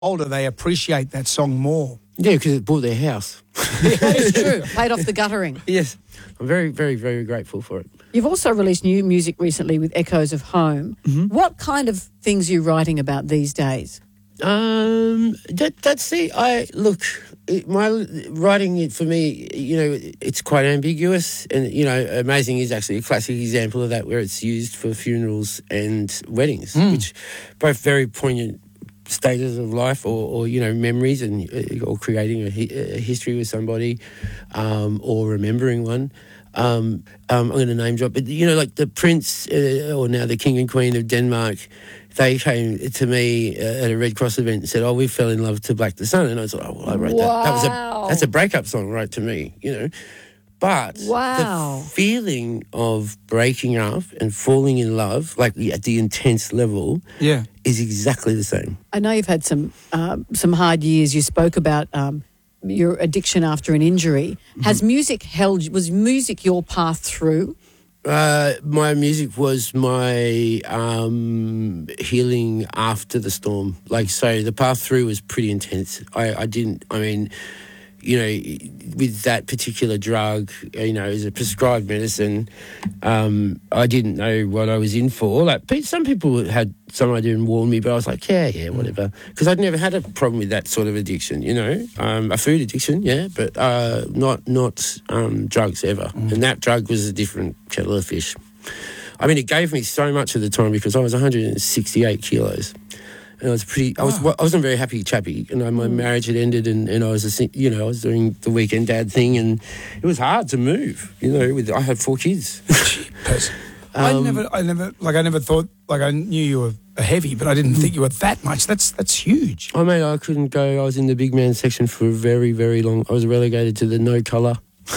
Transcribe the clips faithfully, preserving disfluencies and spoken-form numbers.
older, they appreciate that song more. Yeah, because it bought their house. That is true. Paid off the guttering. Yes. I'm very, very, very grateful for it. You've also released new music recently with Echoes of Home. Mm-hmm. What kind of things are you writing about these days? Um, that, that's the, I, look, it, my writing, it for me, you know, it's quite ambiguous, and, you know, Amazing is actually a classic example of that, where it's used for funerals and weddings, mm. which both very poignant stages of life, or, or you know, memories, and or creating a, a history with somebody, um, or remembering one. Um, um, I'm going to name drop, but you know, like the Prince, uh, or now the King and Queen of Denmark, they came to me uh, at a Red Cross event and said, "Oh, we fell in love to Black the Sun," and I was like, "Oh, well, I wrote wow. that. That was a that's a breakup song, right to me, you know." But wow. the feeling of breaking up and falling in love, like at the intense level, yeah, is exactly the same. I know you've had some um, some hard years. You spoke about um, your addiction after an injury. Mm-hmm. Has music held? Was music your path through? Uh, my music was my um, healing after the storm. Like, so the path through was pretty intense. I, I didn't, I mean, you know, with that particular drug, you know, as a prescribed medicine, um, I didn't know what I was in for. Like, some people had some idea and warned me, but I was like, yeah, yeah, whatever. Because I'd never had a problem with that sort of addiction, you know. Um, a food addiction, yeah, but uh, not not um, drugs ever. Mm. And that drug was a different kettle of fish. I mean, it gave me so much at the time because I was one hundred sixty-eight kilos. And I was pretty. I was. Wow. I wasn't a very happy chappy. You know, my mm. marriage had ended, and, and I was, a, you know, I was doing the weekend dad thing, and it was hard to move. You know, with I had four kids. um, I never, I never, like, I never thought, like, I knew you were heavy, but I didn't think you were that much. That's that's huge. I mean, I couldn't go. I was in the big man section for a very, very long. I was relegated to the no colour.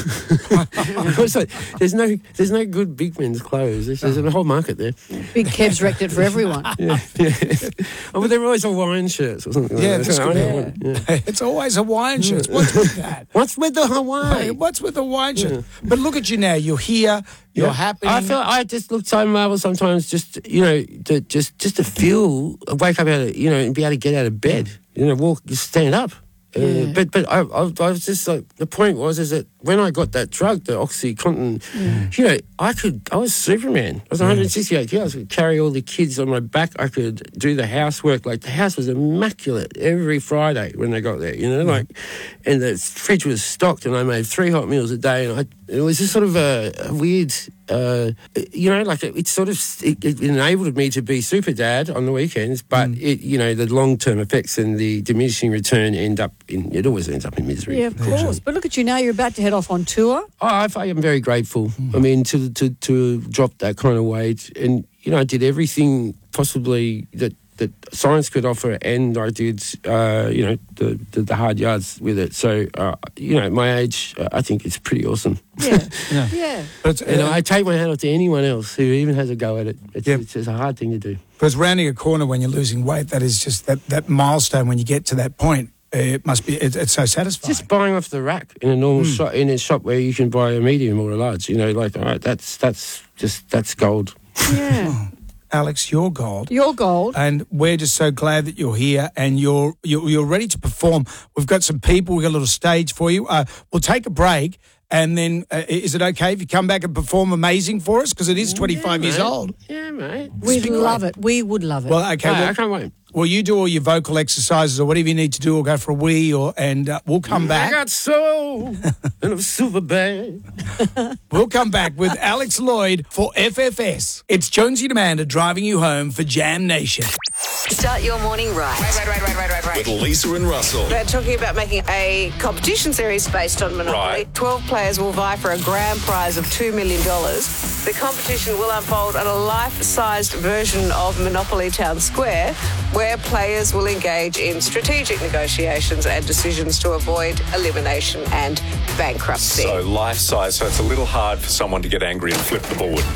Also, there's no there's no good big men's clothes. There's, there's a whole market there. Big Kev's wrecked it for everyone. Yeah, yeah. Oh, but they're always Hawaiian shirts or something. Yeah, like that's that. good. Yeah. Yeah. It's always Hawaiian shirts. What's with that? What's with the Hawaii? What's with the Hawaiian shirt? Yeah. But look at you now. You're here. You're yeah. happy. I feel I just look so marvelous sometimes. Just you know, to just just to feel, wake up out of, you know, and be able to get out of bed. You know, walk, just stand up. Yeah. Uh, but but I, I, I was just like, the point was is that when I got that drug, the OxyContin, mm. you know, I could, I was Superman. I was one hundred sixty-eight kilos. I could carry all the kids on my back. I could do the housework. Like, the house was immaculate every Friday when they got there, you know, like, and the fridge was stocked, and I made three hot meals a day, and I, it was just sort of a, a weird, uh, you know, like it, it sort of it, it enabled me to be super dad on the weekends, but mm. it, you know, the long term effects and the diminishing return end up in, it always ends up in misery. Yeah, of course. But look at you now, you're about to head off on tour. Oh, I, I am very grateful. Mm. I mean, to, to to drop that kind of weight, and you know, I did everything possibly that. that science could offer, and I did, uh, you know, the, the the hard yards with it. So, uh, you know, at my age, uh, I think it's pretty awesome. Yeah, yeah. yeah. But and uh, I take my hat off to anyone else who even has a go at it. It's, yeah. it's, it's a hard thing to do. Because rounding a corner when you're losing weight, that is just that, that milestone when you get to that point. It must be. It, it's so satisfying. Just buying off the rack in a normal mm. shop, in a shop where you can buy a medium or a large. You know, like, all right, that's that's just that's gold. Yeah. Oh. Alex, you're gold. You're gold. And we're just so glad that you're here and you're you're, you're ready to perform. We've got some people. We've got a little stage for you. Uh, we'll take a break, and then uh, is it okay if you come back and perform Amazing for us? Because it is twenty-five yeah, years mate. old. Yeah, mate. We'd love it. We would love it. Well, okay. Hey, well, I can't wait. Well, you do all your vocal exercises or whatever you need to do, or go for a wee, or and uh, we'll come back. I got soul and I'm super bad. We'll come back with Alex Lloyd for F F S. It's Jonesy and Amanda driving you home for Jam Nation. Start your morning right. Right, right, right, right, right, right. With Lisa and Russell. They're talking about making a competition series based on Monopoly. Right. Twelve players will vie for a grand prize of two million dollars. The competition will unfold on a life-sized version of Monopoly Town Square, where players will engage in strategic negotiations and decisions to avoid elimination and bankruptcy. So life-size, so it's a little hard for someone to get angry and flip the board.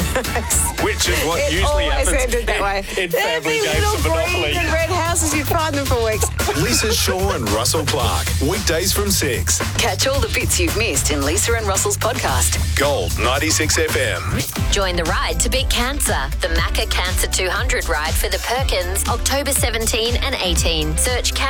Which is what it usually always happens ended that way. in There'd family be games little of Monopoly. green and red houses, you'd find them for weeks. Lisa Shaw and Russell Clark. Weekdays from six. Catch all the bits you've missed in Lisa and Russell's podcast. Gold ninety-six F M. Join the ride to beat cancer. The Macca Cancer two hundred ride for the Perkins, October seventeenth and eighteenth. Search